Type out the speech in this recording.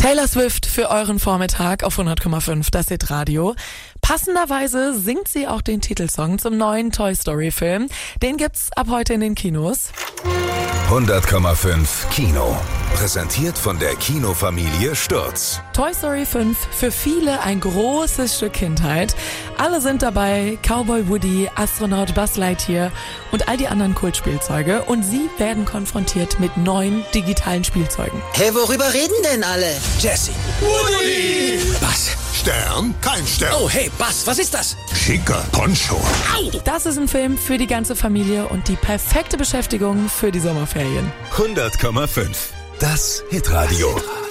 Taylor Swift für euren Vormittag auf 100,5 das Hitradio. Passenderweise singt sie auch den Titelsong zum neuen Toy Story Film. Den gibt's ab heute in den Kinos. 100,5 Kino. Präsentiert von der Kinofamilie Stürz. Toy Story 5, für viele ein großes Stück Kindheit. Alle sind dabei, Cowboy Woody, Astronaut Buzz Lightyear und all die anderen Kultspielzeuge. Und sie werden konfrontiert mit neuen digitalen Spielzeugen. Hey, worüber reden denn alle? Jesse. Woody! Buzz. Stern? Kein Stern. Oh, hey, Buzz, was ist das? Schicker Poncho. Au! Das ist ein Film für die ganze Familie und die perfekte Beschäftigung für die Sommerferien. 100,5 das Hitradio.